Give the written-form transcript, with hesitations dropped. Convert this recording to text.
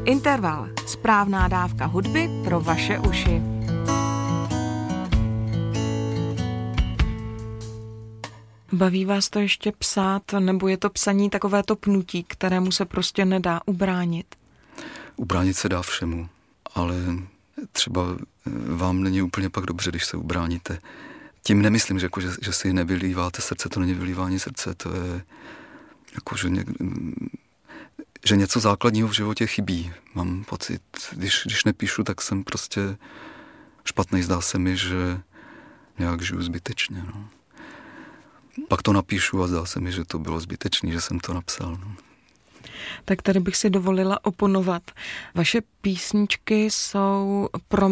Interval. Správná dávka hudby pro vaše uši. Baví vás to ještě psát, nebo je to psaní takovéto pnutí, kterému se prostě nedá ubránit? Ubránit se dá všemu, ale třeba vám není úplně pak dobře, když se ubráníte. Tím nemyslím, že si nevylíváte srdce, to není vylívání srdce, to je jako, že něco základního v životě chybí. Mám pocit, když nepíšu, tak jsem prostě špatnej, zdá se mi, že nějak žiju zbytečně. No. Pak to napíšu a zdá se mi, že to bylo zbytečný, že jsem to napsal. No. Tak tady bych si dovolila oponovat. Vaše písničky jsou pro